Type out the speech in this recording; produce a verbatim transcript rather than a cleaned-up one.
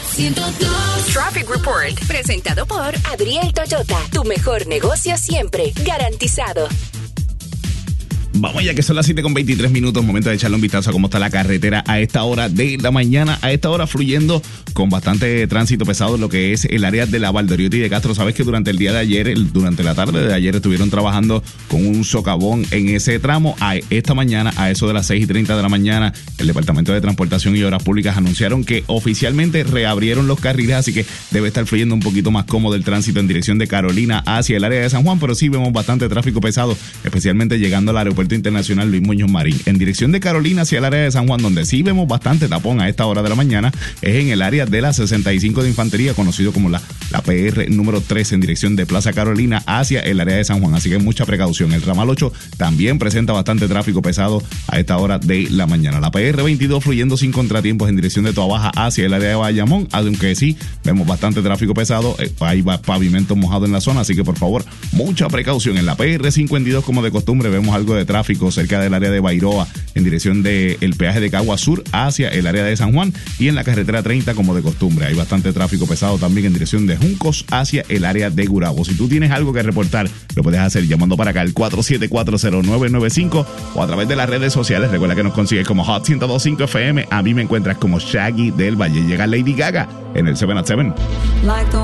ciento dos. Traffic Report, presentado por Adriel Toyota. Tu mejor negocio siempre, garantizado. Vamos ya que son las siete con veintitrés minutos, momento de echarle un vistazo a cómo está la carretera a esta hora de la mañana, a esta hora fluyendo con bastante tránsito pesado en lo que es el área de la Valdoriotti y de Castro. Sabes que durante el día de ayer, el, durante la tarde de ayer estuvieron trabajando con un socavón en ese tramo. A esta mañana, a eso de las seis y treinta de la mañana, el Departamento de Transportación y Obras Públicas anunciaron que oficialmente reabrieron los carriles, así que debe estar fluyendo un poquito más cómodo el tránsito en dirección de Carolina hacia el área de San Juan, pero sí vemos bastante tráfico pesado, especialmente llegando al aeropuerto Internacional Luis Muñoz Marín. En dirección de Carolina hacia el área de San Juan, donde sí vemos bastante tapón a esta hora de la mañana, es en el área de la sesenta y cinco de Infantería, conocido como la, la P R número tres, en dirección de Plaza Carolina hacia el área de San Juan. Así que mucha precaución. El ramal ocho también presenta bastante tráfico pesado a esta hora de la mañana. La P R veintidós fluyendo sin contratiempos en dirección de Toabaja hacia el área de Bayamón, aunque sí vemos bastante tráfico pesado. Eh, hay pavimento mojado en la zona, así que por favor, mucha precaución. En la P R cincuenta y dos, como de costumbre, vemos algo de tráfico cerca del área de Bairoa en dirección del peaje de Cagua Sur hacia el área de San Juan, y en la carretera treinta, como de costumbre, hay bastante tráfico pesado también en dirección de Juncos hacia el área de Gurabo. Si tú tienes algo que reportar, lo puedes hacer llamando para acá al cuatro siete cuatro cero nueve nueve cinco o a través de las redes sociales. Recuerda que nos consigues como Hot ciento dos punto cinco F M. A mí me encuentras como Shaggy del Valle. Llega Lady Gaga en el siete a siete. Like